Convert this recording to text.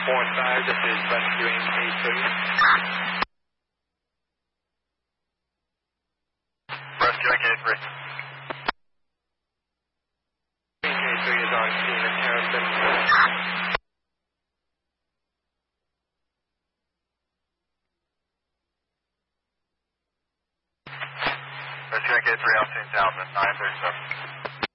415, this is rescuing K3. Rescuing K3. K3 is on scene in Harrison. Rescuing K3 on scene, Townsend, 937.